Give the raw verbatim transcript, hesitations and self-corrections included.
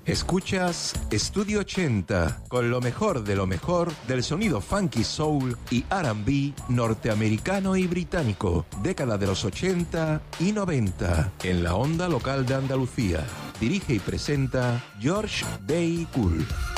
Escuchas Estudio ochenta, con lo mejor de lo mejor del sonido funky soul y R and B norteamericano y británico, década de los ochenta y noventa, en la onda local de Andalucía. Dirige y presenta George Day Cool.